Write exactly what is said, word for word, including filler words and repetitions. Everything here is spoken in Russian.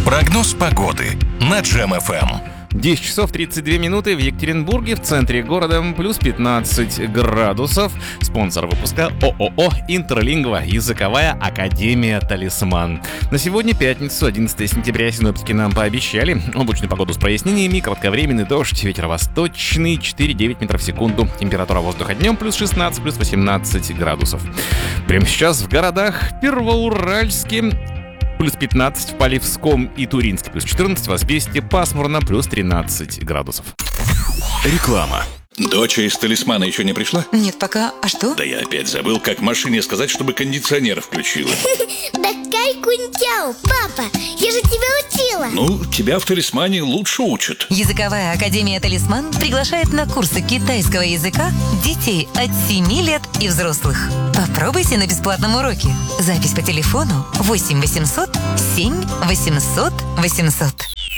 Прогноз погоды на Джем эф эм. десять часов тридцать две минуты в Екатеринбурге, в центре города, плюс пятнадцать градусов. Спонсор выпуска ООО «Интерлингва», языковая академия «Талисман». На сегодня, пятницу, одиннадцатое сентября, синоптики нам пообещали облачную погоду с прояснениями, кратковременный дождь, ветер восточный, четыре-девять метров в секунду. Температура воздуха днем плюс шестнадцать, плюс восемнадцать градусов. Прямо сейчас в городах Первоуральске плюс пятнадцать, в Полевском и Туринске плюс четырнадцать, в Асбесте пасмурно плюс тринадцать градусов. Реклама. Доча из «Талисмана» еще не пришла? Нет, пока. А что? Да я опять забыл, как машине сказать, чтобы кондиционер включила. Да кай кунтяу, папа, я же тебя учила. Ну, тебя в «Талисмане» лучше учат. Языковая академия «Талисман» приглашает на курсы китайского языка детей от семи лет и взрослых. Попробуйте на бесплатном уроке. Запись по телефону восемь восемьсот семь восемьсот восемьсот.